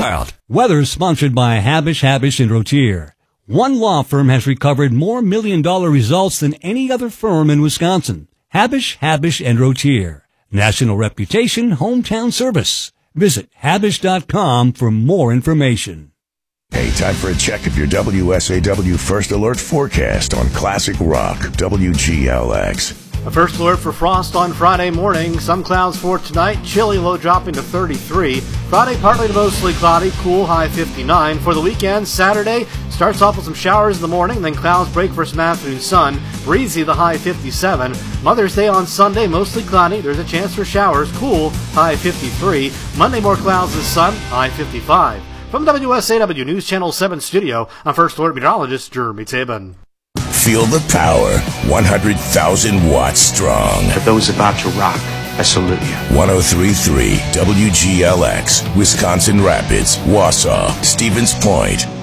out. Weather sponsored by Habish & Rotier. One law firm has recovered more million-dollar results than any other firm in Wisconsin. Habish & Rotier. National reputation, hometown service. Visit Habish.com for more information. Hey, time for a check of your WSAW First Alert forecast on Classic Rock, WGLX. A first alert for frost on Friday morning. Some clouds for tonight. Chilly, low dropping to 33. Friday, partly to mostly cloudy, cool, high 59. For the weekend, Saturday starts off with some showers in the morning, then clouds break for some afternoon sun. Breezy, the high 57. Mother's Day on Sunday, mostly cloudy. There's a chance for showers, cool, high 53. Monday, more clouds and sun, high 55. From WSAW News Channel 7 studio, I'm First Alert meteorologist Jeremy Tabin. Feel the power, 100,000 watts strong. For those about to rock, I salute you. 103.3 WGLX, Wisconsin Rapids, Wausau, Stevens Point.